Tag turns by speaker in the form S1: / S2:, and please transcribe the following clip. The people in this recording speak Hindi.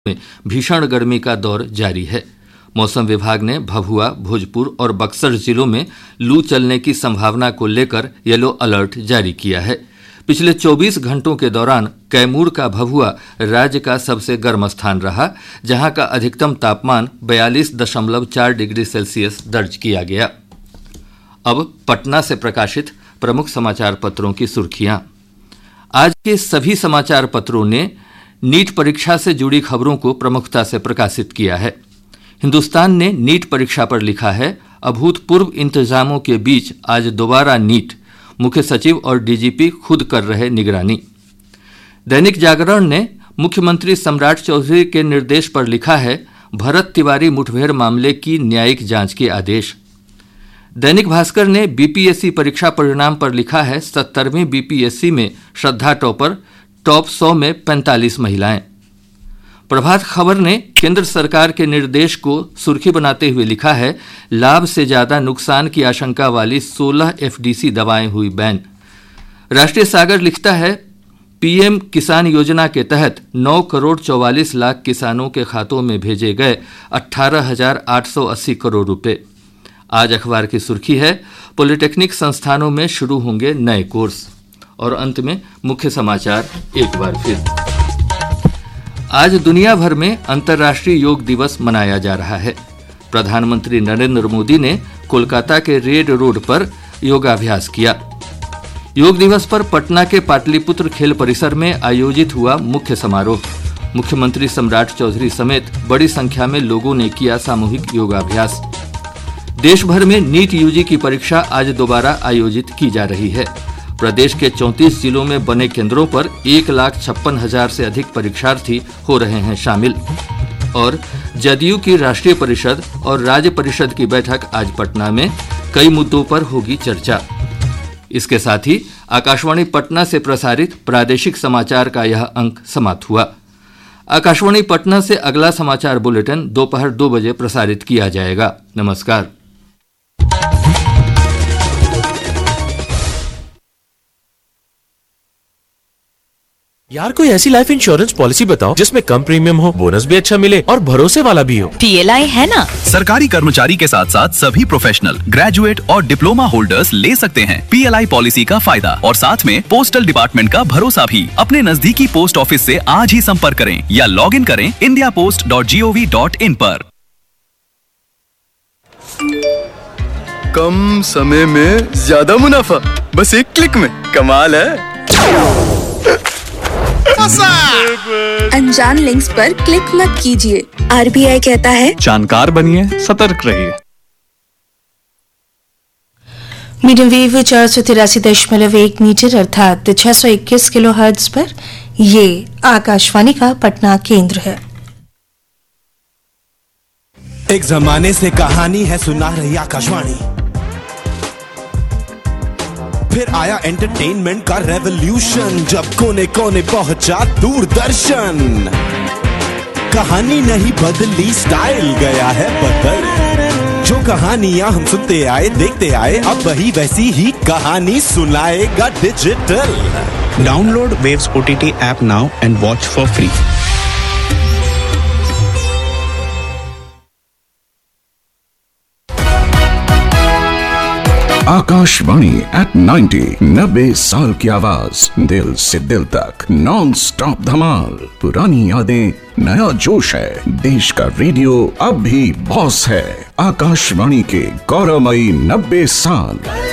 S1: में भीषण गर्मी का दौर जारी है। मौसम विभाग ने भभुआ, भोजपुर और बक्सर जिलों में लू चलने की संभावना को लेकर येलो अलर्ट जारी किया है। पिछले 24 घंटों के दौरान कैमूर का भभुआ राज्य का सबसे गर्म स्थान रहा, जहां का अधिकतम तापमान 42.4 डिग्री सेल्सियस दर्ज किया गया। अब पटना से प्रकाशित प्रमुख समाचार पत्रों की सुर्खियां। आज के सभी समाचार पत्रों ने नीट परीक्षा से जुड़ी खबरों को प्रमुखता से प्रकाशित किया है। हिंदुस्तान ने नीट परीक्षा पर लिखा है, अभूतपूर्व इंतजामों के बीच आज दोबारा नीट, मुख्य सचिव और डीजीपी खुद कर रहे निगरानी। दैनिक जागरण ने मुख्यमंत्री सम्राट चौधरी के निर्देश पर लिखा है, भरत तिवारी मुठभेड़ मामले की न्यायिक जांच के आदेश। दैनिक भास्कर ने बीपीएससी परीक्षा परिणाम पर लिखा है, 70वीं बीपीएससी में श्रद्धा टॉपर, टॉप 100 में 45 महिलाएं। प्रभात खबर ने केंद्र सरकार के निर्देश को सुर्खी बनाते हुए लिखा है, लाभ से ज्यादा नुकसान की आशंका वाली 16 एफडीसी दवाएं हुई बैन। राष्ट्रीय सागर लिखता है, पीएम किसान योजना के तहत 9 करोड़ 44 लाख किसानों के खातों में भेजे गए 18,880 करोड़ रुपए। आज अखबार की सुर्खी है, पॉलिटेक्निक संस्थानों में शुरू होंगे नए कोर्स। और अंत में मुख्य समाचार एक बार फिर। आज दुनिया भर में अंतर्राष्ट्रीय योग दिवस मनाया जा रहा है। प्रधानमंत्री नरेंद्र मोदी ने कोलकाता के रेड रोड पर योगाभ्यास किया। योग दिवस पर पटना के पाटलिपुत्र खेल परिसर में आयोजित हुआ मुख्य समारोह। मुख्यमंत्री सम्राट चौधरी समेत बड़ी संख्या में लोगों ने किया सामूहिक योगाभ्यास। देश भर में नीट यूजी की परीक्षा आज दोबारा आयोजित की जा रही है। प्रदेश के 34 जिलों में बने केंद्रों पर 1,56,000 से अधिक परीक्षार्थी हो रहे हैं शामिल। और जदयू की राष्ट्रीय परिषद और राज्य परिषद की बैठक आज पटना में, कई मुद्दों पर होगी चर्चा। इसके साथ ही आकाशवाणी पटना से प्रसारित प्रादेशिक समाचार का यह अंक समाप्त हुआ। आकाशवाणी पटना से अगला समाचार बुलेटिन दोपहर 2 बजे प्रसारित किया जाएगा। नमस्कार।
S2: यार कोई ऐसी लाइफ इंश्योरेंस पॉलिसी बताओ जिसमें कम प्रीमियम हो, बोनस भी अच्छा मिले और भरोसे वाला भी हो।
S3: पीएलआई है ना।
S4: सरकारी कर्मचारी के साथ साथ सभी प्रोफेशनल, ग्रेजुएट और डिप्लोमा होल्डर्स ले सकते हैं पीएलआई पॉलिसी का फायदा और साथ में पोस्टल डिपार्टमेंट का भरोसा भी। अपने नजदीकी पोस्ट ऑफिस से आज ही संपर्क करें या लॉग इन करें indiapost.gov.in पर।
S5: कम समय में ज्यादा मुनाफा, बस एक क्लिक में, कमाल है।
S6: अनजान लिंक्स पर क्लिक मत कीजिए। आरबीआई कहता है,
S7: जानकार बनिए, सतर्क रहिए।
S8: मीडियम वेव 483.1 मीटर अर्थात 621 किलोहर्ट्ज पर ये आकाशवाणी का पटना केंद्र है।
S9: एक जमाने से कहानी है सुना रही आकाशवाणी, फिर आया एंटरटेनमेंट का रेवोल्यूशन, जब कोने कोने पहुंचा दूरदर्शन। कहानी नहीं बदली, स्टाइल गया है बदल। जो कहानियां हम सुनते आए, देखते आए, अब वही वैसी ही कहानी सुनाएगा digital.
S10: Download waves OTT app now and watch for free.
S11: Akashvani eight 90 साल की आवाज, दिल से दिल तक नॉन स्टॉप धमाल। पुरानी यादें, नया जोश है, देश का रेडियो अब भी बॉस है। आकाशवाणी के गौरवमयी 90 साल।